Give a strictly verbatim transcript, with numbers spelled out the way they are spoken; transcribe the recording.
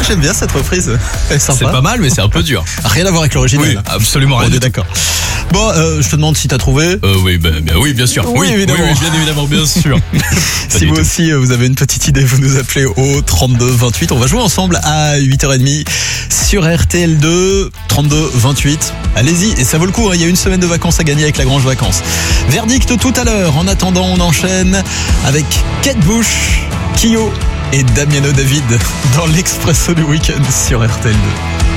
j'aime bien cette reprise. C'est sympa. C'est pas mal, mais c'est un peu dur. Rien à voir avec l'original. Oui, absolument rien. On du est tout. d'accord. Bon, euh, je te demande si t'as trouvé. Euh, oui, ben, ben, oui, bien sûr. Oui, Oui, évidemment. oui, oui, bien évidemment, bien sûr. Si du vous tout. aussi euh, vous avez une petite idée, vous nous appelez au trente-deux vingt-huit. On va jouer ensemble à huit heures trente sur R T L deux. trente-deux vingt-huit. Allez-y, et ça vaut le coup, hein. Il y a une semaine de vacances à gagner avec la Grange Vacances. Verdict tout à l'heure. En attendant, on enchaîne avec Kate Bush, Kyo et Damiano David dans l'Expresso du week-end sur R T L deux.